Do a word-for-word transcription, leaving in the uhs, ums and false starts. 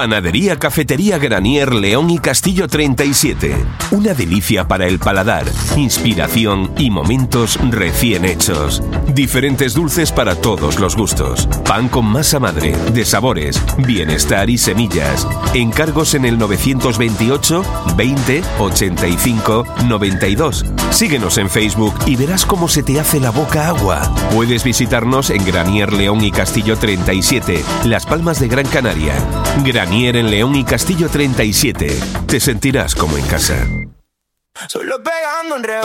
Panadería Cafetería Granier León y Castillo treinta y siete. Una delicia para el paladar, inspiración y momentos recién hechos. Diferentes dulces para todos los gustos. Pan con masa madre, de sabores, bienestar y semillas. Encargos en el novecientos veintiocho, veinte, ochenta y cinco, noventa y dos. Síguenos en Facebook y verás cómo se te hace la boca agua. Puedes visitarnos en Granier León y Castillo treinta y siete, Las Palmas de Gran Canaria. Granier en León y Castillo treinta y siete. Te sentirás como en casa. Solo pegando en re-